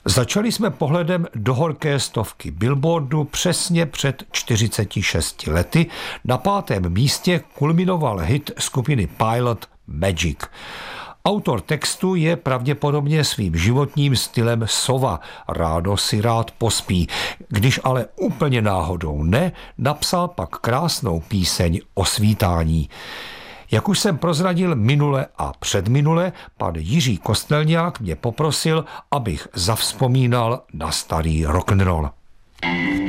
Začali jsme pohledem do horké stovky Billboardu přesně před 46 lety. Na 5. místě kulminoval hit skupiny Pilot Magic. Autor textu je pravděpodobně svým životním stylem sova. Ráno si rád pospí. Když ale úplně náhodou ne, napsal pak krásnou píseň o svítání. Jak už jsem prozradil minule a předminule, pan Jiří Kostelňák mě poprosil, abych zavzpomínal na starý rock'n'roll.